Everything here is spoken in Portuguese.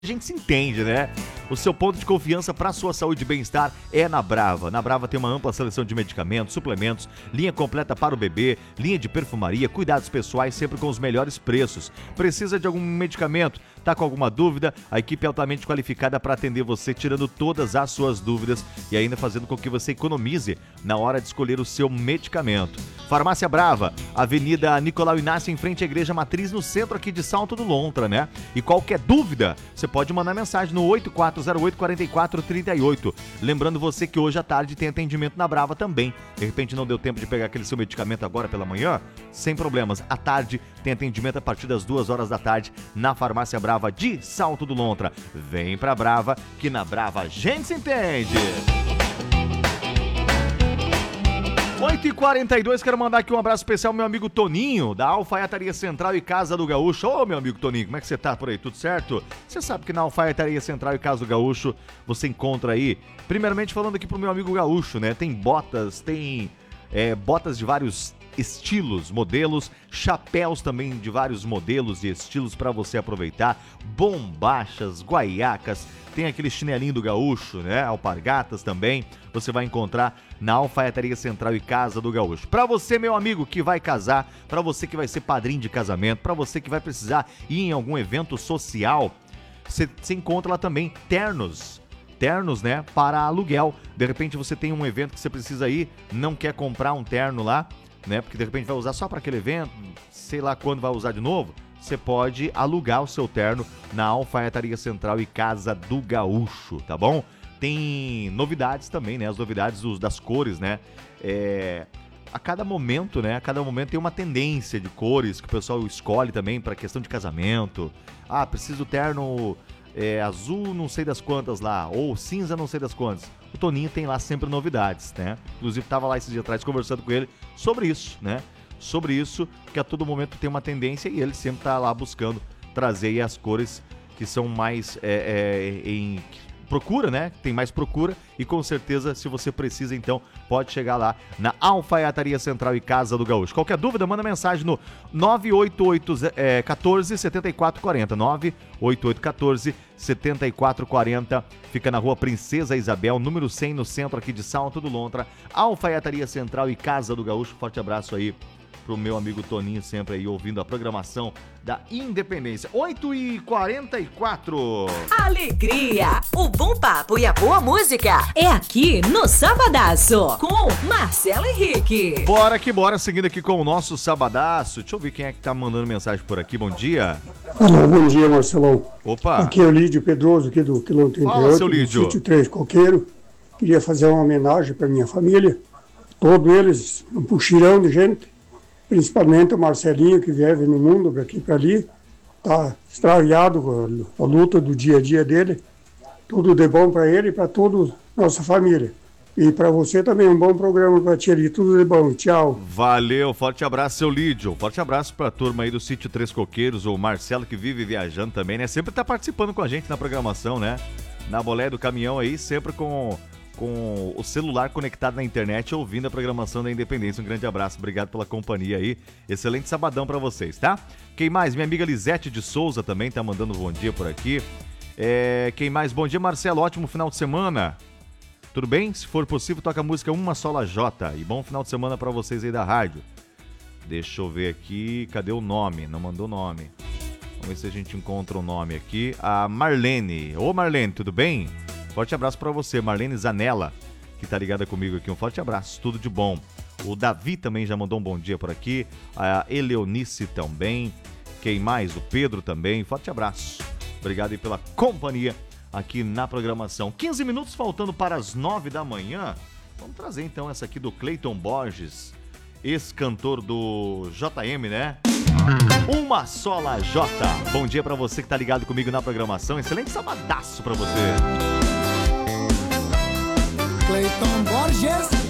A gente se entende, né? O seu ponto de confiança para sua saúde e bem-estar é na Brava. Na Brava tem uma ampla seleção de medicamentos, suplementos, linha completa para o bebê, linha de perfumaria, cuidados pessoais, sempre com os melhores preços. Precisa de algum medicamento? Tá com alguma dúvida? A equipe é altamente qualificada para atender você, tirando todas as suas dúvidas e ainda fazendo com que você economize na hora de escolher o seu medicamento. Farmácia Brava, Avenida Nicolau Inácio, em frente à Igreja Matriz, no centro aqui de Salto do Lontra, né? E qualquer dúvida, você pode mandar mensagem no 8408-4438. Lembrando você que hoje à tarde tem atendimento na Brava também. De repente não deu tempo de pegar aquele seu medicamento agora pela manhã? Sem problemas. À tarde tem atendimento a partir das 2 horas da tarde na Farmácia Brava de Salto do Lontra. Vem pra Brava, que na Brava a gente se entende. 8h42, quero mandar aqui um abraço especial ao meu amigo Toninho, da Alfaiataria Central e Casa do Gaúcho. Ô, meu amigo Toninho, como é que você tá por aí? Tudo certo? Você sabe que na Alfaiataria Central e Casa do Gaúcho você encontra aí, primeiramente falando aqui pro meu amigo Gaúcho, né? Tem botas, botas de vários estilos, modelos, chapéus também de vários modelos e estilos para você aproveitar, bombachas, guaiacas, tem aquele chinelinho do Gaúcho, né? Alpargatas também, você vai encontrar na Alfaiataria Central e Casa do Gaúcho. Para você, meu amigo, que vai casar, para você que vai ser padrinho de casamento, para você que vai precisar ir em algum evento social, você encontra lá também ternos, né, para aluguel. De repente você tem um evento que você precisa ir, não quer comprar um terno lá, né, porque de repente vai usar só para aquele evento, sei lá quando vai usar de novo, você pode alugar o seu terno na Alfaiataria Central e Casa do Gaúcho, tá bom? Tem novidades também, né, as novidades das cores, né, a cada momento, né, tem uma tendência de cores que o pessoal escolhe também para questão de casamento. Ah, preciso terno azul não sei das quantas lá, ou cinza não sei das quantas. O Toninho tem lá sempre novidades, né? Inclusive tava lá esses dias atrás conversando com ele sobre isso, né? Sobre isso, que a todo momento tem uma tendência e ele sempre tá lá buscando trazer aí as cores que são mais em procura, né? Tem mais procura e com certeza, se você precisa, então, pode chegar lá na Alfaiataria Central e Casa do Gaúcho. Qualquer dúvida, manda mensagem no 988-14-7440. 988-14-7440. Fica na Rua Princesa Isabel, número 100, no centro aqui de Salto do Lontra. Alfaiataria Central e Casa do Gaúcho. Forte abraço aí pro meu amigo Toninho, sempre aí ouvindo a programação da Independência. 8h44. Alegria, o bom papo e a boa música é aqui no Sabadaço, com Marcelo Henrique. Bora que bora, seguindo aqui com o nosso Sabadaço. Deixa eu ver quem é que tá mandando mensagem por aqui. Bom dia. Alô, bom dia, Marcelão. Opa. Aqui é o Lídio Pedroso, aqui do quilômetro 38. Fala, seu Lídio. Sítio 3 Coqueiro. Queria fazer uma homenagem para minha família. Todos eles, um puxirão de gente. Principalmente o Marcelinho, que vive no mundo, para aqui e para ali. Está extraviado com a luta do dia a dia dele. Tudo de bom para ele e para toda a nossa família. E para você também, um bom programa para ti ali. Tudo de bom. Tchau. Valeu, forte abraço, seu Lídio. Forte abraço para a turma aí do Sítio Três Coqueiros, o Marcelo, que vive viajando também, né? Sempre tá participando com a gente na programação, né? Na boleia do caminhão aí, sempre com o celular conectado na internet, ouvindo a programação da Independência. Um grande abraço, obrigado pela companhia aí. Excelente sabadão pra vocês, tá? Quem mais? Minha amiga Lisete de Souza também tá mandando um bom dia por aqui. Quem mais? Bom dia, Marcelo, ótimo final de semana. Tudo bem? Se for possível, toca a música Uma Só Lajota. E bom final de semana pra vocês aí da rádio. Deixa eu ver aqui, cadê o nome? Não mandou nome. Vamos ver se a gente encontra o nome aqui. A Marlene. Ô Marlene, tudo bem? Forte abraço pra você, Marlene Zanella, que tá ligada comigo aqui. Um forte abraço, tudo de bom. O Davi também já mandou um bom dia por aqui. A Eleonice também. Quem mais? O Pedro também. Forte abraço. Obrigado aí pela companhia aqui na programação. 15 minutos faltando para as 9 da manhã. Vamos trazer então essa aqui do Cleiton Borges, ex-cantor do JM, né? Uma Só Lajota. Bom dia pra você que tá ligado comigo na programação. Excelente sabadaço pra você. Cleiton Borges.